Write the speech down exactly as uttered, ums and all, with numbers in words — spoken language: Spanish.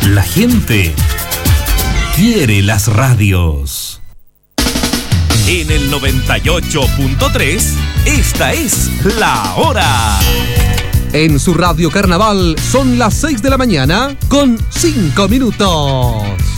La gente quiere las radios. En el noventa y ocho punto tres, esta es La Hora. En su radio Carnaval son las seis de la mañana con cinco minutos.